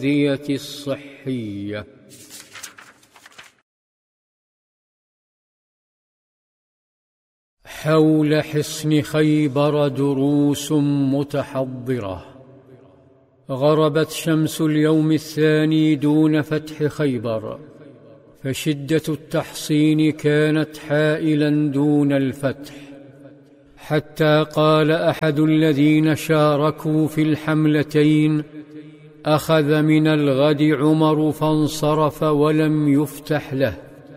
الصحية. حول حصن خيبر دروس متحضرة. غربت شمس اليوم الثاني دون فتح خيبر، فشدة التحصين كانت حائلا دون الفتح، حتى قال أحد الذين شاركوا في الحملتين: أخذ من الغد عمر فانصرف ولم يفتح له.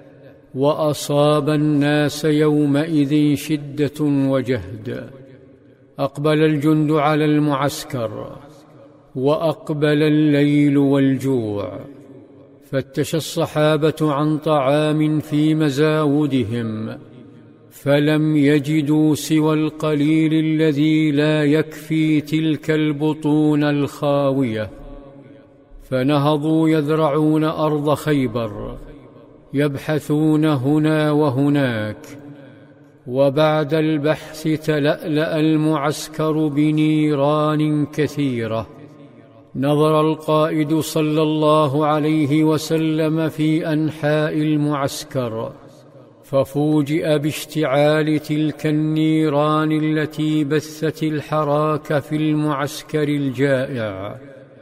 وأصاب الناس يومئذ شدة وجهد. أقبل الجند على المعسكر، وأقبل الليل والجوع، فتش الصحابة عن طعام في مزاودهم، فلم يجدوا سوى القليل الذي لا يكفي تلك البطون الخاوية، فنهضوا يذرعون أرض خيبر، يبحثون هنا وهناك. وبعد البحث تلألأ المعسكر بنيران كثيرة. نظر القائد صلى الله عليه وسلم في أنحاء المعسكر، ففوجئ باشتعال تلك النيران التي بثت الحراك في المعسكر الجائع.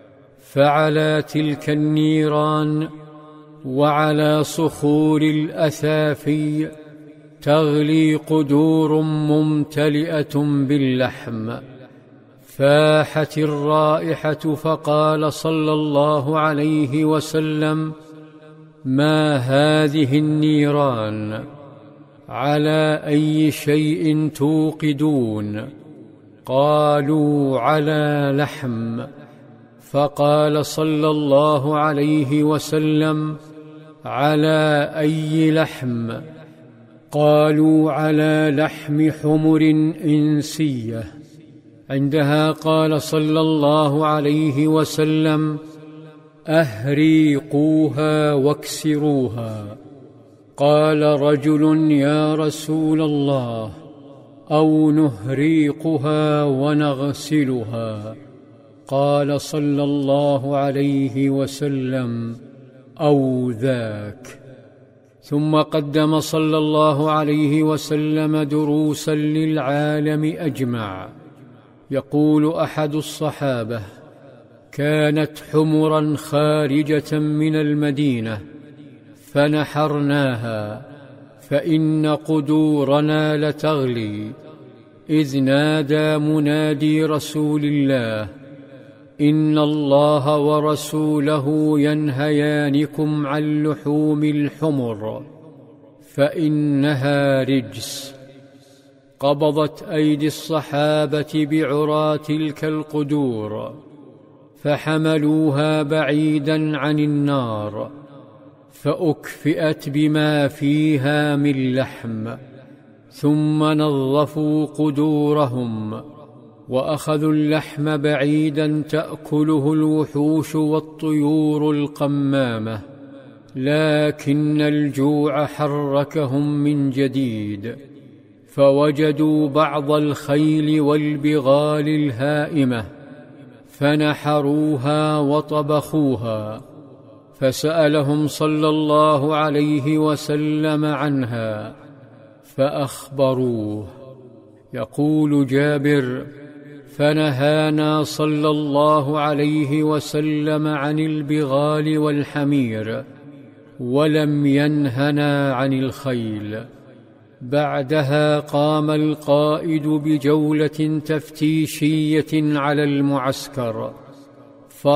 فعلى تلك النيران وعلى صخور الأثافي تغلي قدور ممتلئة باللحم. فاحت الرائحة، فقال صلى الله عليه وسلم: ما هذه النيران؟ على أي شيء توقدون؟ قالوا: على لحم. فقال صلى الله عليه وسلم: على أي لحم؟ قالوا: على لحم حمر إنسية. عندها قال صلى الله عليه وسلم: أهريقوها واكسروها. قال رجل: يا رسول الله، أو نهريقها ونغسلها؟ قال صلى الله عليه وسلم: أو ذاك. ثم قدم صلى الله عليه وسلم دروسا للعالم أجمع. يقول أحد الصحابة: كانت حمرا خارجة من المدينة فنحرناها، فإن قدورنا لتغلي، إذ نادى منادي رسول الله: إن الله ورسوله ينهيانكم عن لحوم الحمر فإنها رجس. قبضت أيدي الصحابة بعرى تلك القدور، فحملوها بعيدا عن النار، فأكفئت بما فيها من لحم، ثم نظفوا قدورهم، وأخذوا اللحم بعيدا تأكله الوحوش والطيور القمامة. لكن الجوع حركهم من جديد، فوجدوا بعض الخيل والبغال الهائمة، فنحروها وطبخوها، فسألهم صلى الله عليه وسلم عنها فأخبروه. يقول جابر: فنهانا صلى الله عليه وسلم عن البغال والحمير، ولم ينهنا عن الخيل. بعدها قام القائد بجولة تفتيشية على المعسكر،